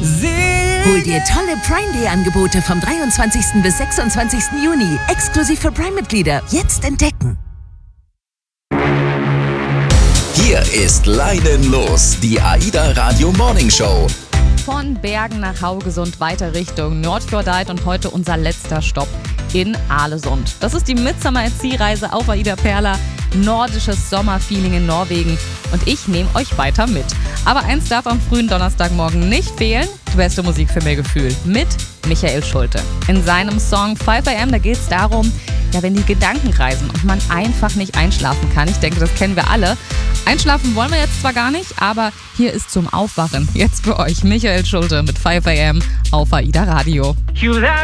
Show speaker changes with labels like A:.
A: Hol dir tolle Prime Day Angebote vom 23. bis 26. Juni. Exklusiv für Prime-Mitglieder. Jetzt entdecken.
B: Hier ist Leinen los, die AIDA Radio Morning Show.
C: Von Bergen nach Haugesund weiter Richtung Nordfjordeid und heute unser letzter Stopp in Aalesund. Das ist die Midsummer at Sea Reise auf AIDA Perla, nordisches Sommerfeeling in Norwegen und ich nehme euch weiter mit. Aber eins darf am frühen Donnerstagmorgen nicht fehlen, die beste Musik für mehr Gefühl mit Michael Schulte. In seinem Song 5 AM, da geht es darum, wenn die Gedanken kreisen und man einfach nicht einschlafen kann. Ich denke, das kennen wir alle. Einschlafen wollen wir jetzt zwar gar nicht, aber hier ist zum Aufwachen jetzt für euch Michael Schulte mit 5 AM auf AIDA Radio.